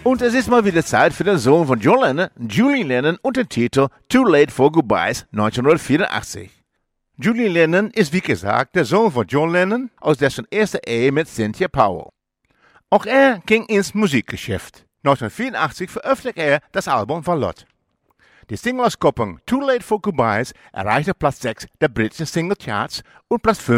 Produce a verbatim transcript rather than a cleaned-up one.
Und es ist mal wieder Zeit für den Sohn von John Lennon, Julian Lennon, und den Titel Too Late for Goodbyes neunzehnhundertvierundachtzig. Julian Lennon ist wie gesagt der Sohn von John Lennon aus dessen erster Ehe mit Cynthia Powell. Auch er ging ins Musikgeschäft. neunzehnhundertvierundachtzig veröffentlichte er das Album von Lot. Die Single-Auskopplung Too Late for Goodbyes erreichte Platz sechs der britischen Single-Charts und Platz fünf